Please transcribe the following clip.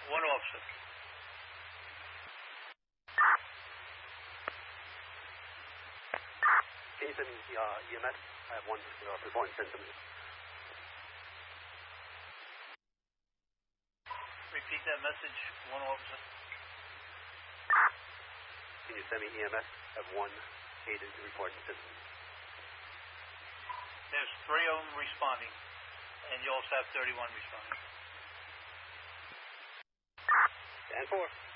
One officer. Can you send me EMS? I have one reporting symptoms. Repeat that message. One officer. Can you send me EMS? I have one aided reporting symptoms. There's 3 of them responding, and you also have 31 responding. Stand 4.